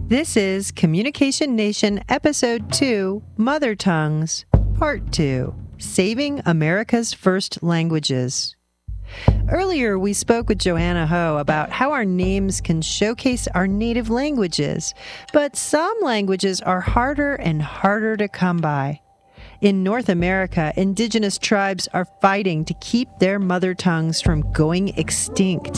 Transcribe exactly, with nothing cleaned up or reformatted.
This is Communication Nation Episode two, Mother Tongues, Part two, Saving America's First Languages. Earlier, we spoke with Joanna Ho about how our names can showcase our native languages, but some languages are harder and harder to come by. In North America, indigenous tribes are fighting to keep their mother tongues from going extinct.